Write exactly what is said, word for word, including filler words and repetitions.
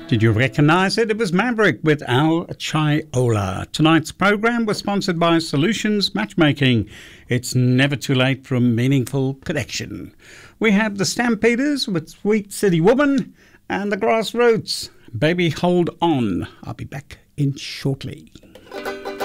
Did you recognize it? It was Maverick with Al Chaiola. Tonight's program was sponsored by Solutions Matchmaking. It's never too late for a meaningful connection. We have the Stampeders with Sweet City Woman and the Grassroots. Baby, hold on. I'll be back in shortly.